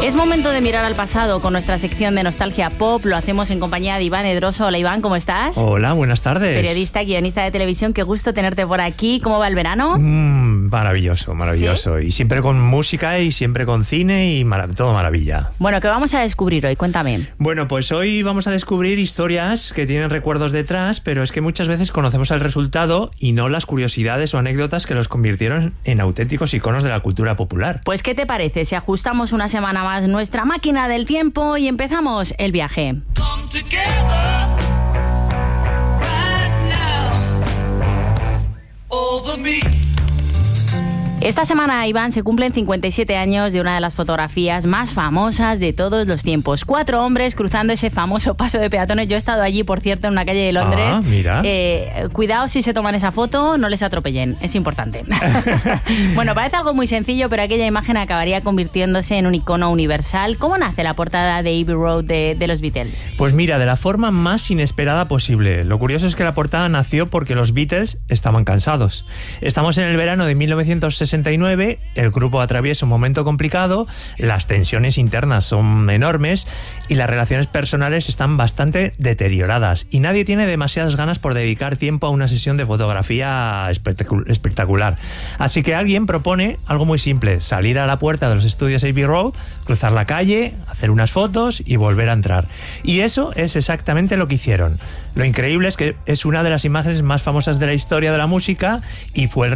Es momento de mirar al pasado con nuestra sección de Nostalgia Pop. Lo hacemos en compañía de Iván Edroso. Hola Iván, ¿cómo estás? Hola, buenas tardes. Periodista, guionista de televisión, qué gusto tenerte por aquí. ¿Cómo va el verano? Maravilloso, maravilloso. ¿Sí? Y siempre con música y siempre con cine y todo maravilla. Bueno, ¿qué vamos a descubrir hoy? Cuéntame. Bueno, pues hoy vamos a descubrir historias que tienen recuerdos detrás, pero es que muchas veces conocemos el resultado y no las curiosidades o anécdotas que los convirtieron en auténticos iconos de la cultura popular. Pues, ¿qué te parece si ajustamos una semana más nuestra máquina del tiempo y empezamos el viaje? Esta semana, Iván, se cumplen 57 años de una de las fotografías más famosas de todos los tiempos. 4 hombres cruzando ese famoso paso de peatones. Yo he estado allí, por cierto, en una calle de Londres. Ah, mira. Cuidado si se toman esa foto, no les atropellen. Es importante. Bueno, parece algo muy sencillo, pero aquella imagen acabaría convirtiéndose en un icono universal. ¿Cómo nace la portada de Abbey Road de los Beatles? Pues mira, de la forma más inesperada posible. Lo curioso es que la portada nació porque los Beatles estaban cansados. Estamos en el verano de 1969, el grupo atraviesa un momento complicado, las tensiones internas son enormes y las relaciones personales están bastante deterioradas y nadie tiene demasiadas ganas por dedicar tiempo a una sesión de fotografía espectacular. Así que alguien propone algo muy simple: salir a la puerta de los estudios Abbey Road, cruzar la calle, hacer unas fotos y volver a entrar. Y eso es exactamente lo que hicieron. Lo increíble es que es una de las imágenes más famosas de la historia de la música y fue el